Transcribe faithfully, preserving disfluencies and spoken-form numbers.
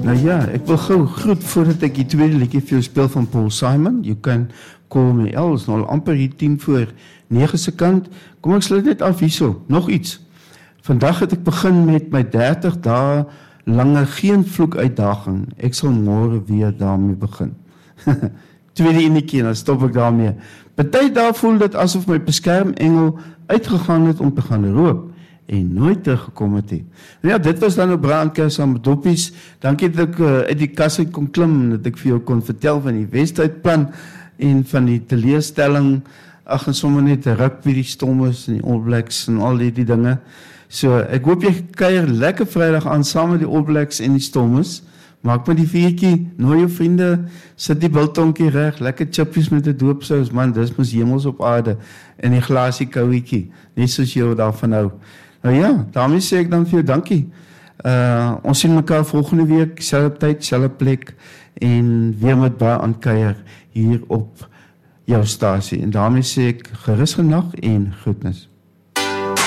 Nou ja, ek wil gou groet voordat ek die tweede liedjie vir jou speel van Paul Simon. You Can Call Me Al, is nou al amper hier tien voor nege se kant. Kom ek sluit net af hierso. Nog iets. Vandag het ek begin met my dertig dae lange geen vloek uitdaging. Ek sal môre weer daarmee begin. Tweede enetjie, dan stop ek daarmee. Party dae voel dit asof my beskermengel uitgegaan het om te gaan roop en nooit teruggekom het nie. Nou ja, dit was dan 'n brandkers saam met doppies. Dankie dat ek uh, uit die kas uit kon klim en dat ek vir jou kon vertel van die Westhuidplan en van die teleurstelling, ag en sommer net rugby, die Stormers en die All Blacks en al die, die dinge. So, ek hoop jy kuier lekker Vrydag aan saam met die All Blacks en die Stormers. Maak maar die viertjie, nooi jou vriende, sit die biltonkie reg, lekker chippies met 'n doopsous, man, dis mos hemels op aarde, en die glasie kouetjie, net soos jy daarvan hou. Nou ja, daarmee sê ek dan vir jou dankie. Uh, ons sien mekaar volgende week, selfde tyd, selfde plek, en weer met baie aankuier hier op jou stasie. En daarmee sê ek gerus genag en groetnis.